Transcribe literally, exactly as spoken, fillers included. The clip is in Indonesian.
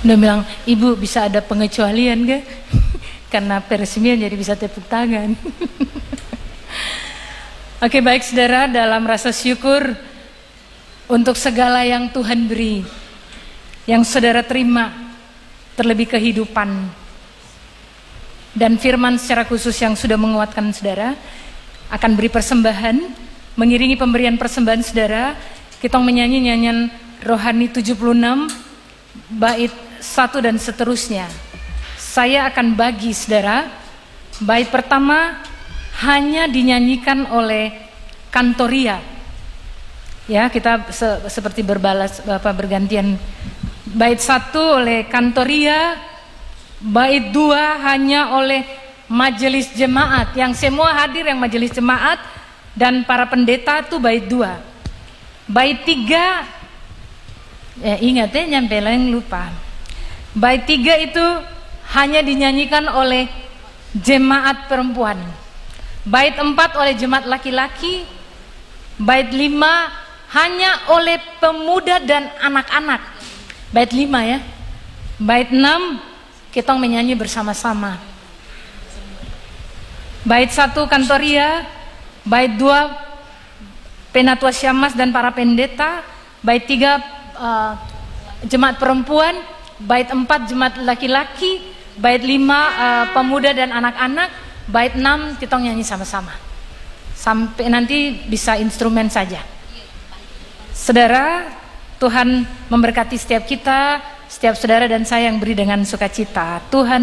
Udah bilang, ibu bisa ada pengecualian gak? Karena peresmian jadi bisa tepuk tangan. Oke, baik saudara, dalam rasa syukur untuk segala yang Tuhan beri, yang saudara terima, terlebih kehidupan dan firman secara khusus yang sudah menguatkan saudara, akan beri persembahan. Mengiringi pemberian persembahan saudara, kita menyanyi nyanyian rohani tujuh puluh enam bait satu dan seterusnya. Saya akan bagi saudara, bait pertama hanya dinyanyikan oleh kantoria. Ya, kita se seperti berbalas Bapak bergantian. Bait satu oleh kantoria, bait dua hanya oleh majelis jemaat, yang semua hadir yang majelis jemaat dan para pendeta itu bait dua. Bait tiga, ya ingat ya, nyampe lain lupa. Bait tiga itu hanya dinyanyikan oleh jemaat perempuan. Bait empat oleh jemaat laki-laki. Bait lima hanya oleh pemuda dan anak-anak. Bait lima ya. Bait enam kita menyanyi bersama-sama. Bait satu kantoria, bait dua penatua syamas dan para pendeta, bait tiga uh, jemaat perempuan, bait empat jemaat laki-laki, bait lima uh, pemuda dan anak-anak, bait enam kita nyanyi sama-sama. Sampai nanti bisa instrumen saja. Saudara, Tuhan memberkati setiap kita, setiap saudara dan saya yang beri dengan sukacita. Tuhan